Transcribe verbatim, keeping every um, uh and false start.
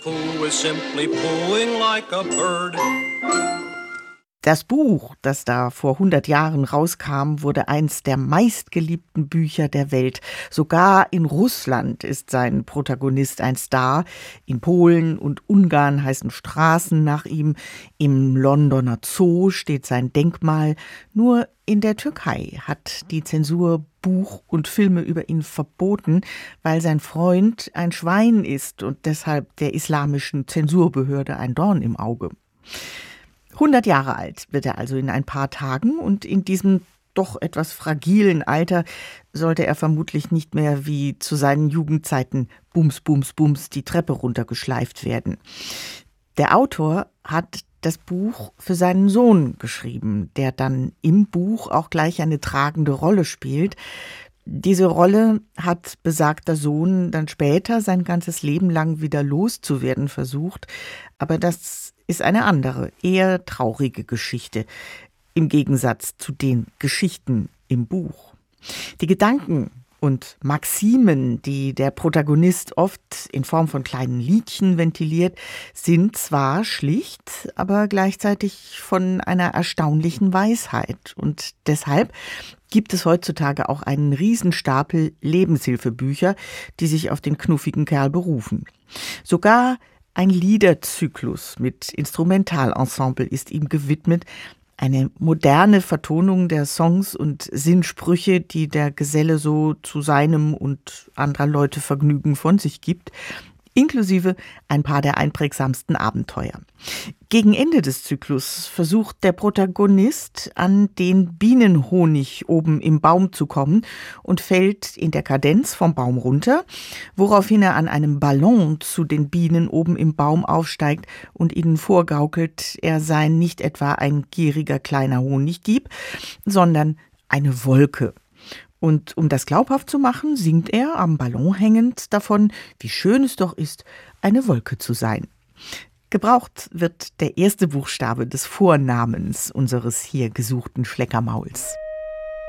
Pooh is simply pooing like a bird. Das Buch, das da vor hundert Jahren rauskam, wurde eins der meistgeliebten Bücher der Welt. Sogar in Russland ist sein Protagonist ein Star. In Polen und Ungarn heißen Straßen nach ihm. Im Londoner Zoo steht sein Denkmal. Nur in der Türkei hat die Zensur Buch und Filme über ihn verboten, weil sein Freund ein Schwein ist und deshalb der islamischen Zensurbehörde ein Dorn im Auge. hundert Jahre alt wird er also in ein paar Tagen und in diesem doch etwas fragilen Alter sollte er vermutlich nicht mehr wie zu seinen Jugendzeiten bums, bums, bums die Treppe runtergeschleift werden. Der Autor hat das Buch für seinen Sohn geschrieben, der dann im Buch auch gleich eine tragende Rolle spielt. Diese Rolle hat besagter Sohn dann später sein ganzes Leben lang wieder loszuwerden versucht, aber das ist eine andere, eher traurige Geschichte, im Gegensatz zu den Geschichten im Buch. Die Gedanken und Maximen, die der Protagonist oft in Form von kleinen Liedchen ventiliert, sind zwar schlicht, aber gleichzeitig von einer erstaunlichen Weisheit. Und deshalb gibt es heutzutage auch einen Riesenstapel Lebenshilfebücher, die sich auf den knuffigen Kerl berufen. Sogar ein Liederzyklus mit Instrumentalensemble ist ihm gewidmet, eine moderne Vertonung der Songs und Sinnsprüche, die der Geselle so zu seinem und anderer Leute Vergnügen von sich gibt, inklusive ein paar der einprägsamsten Abenteuer. Gegen Ende des Zyklus versucht der Protagonist, an den Bienenhonig oben im Baum zu kommen und fällt in der Kadenz vom Baum runter, woraufhin er an einem Ballon zu den Bienen oben im Baum aufsteigt und ihnen vorgaukelt, er sei nicht etwa ein gieriger kleiner Honigdieb, sondern eine Wolke. Und um das glaubhaft zu machen, singt er, am Ballon hängend, davon, wie schön es doch ist, eine Wolke zu sein. Gebraucht wird der erste Buchstabe des Vornamens unseres hier gesuchten Schleckermauls.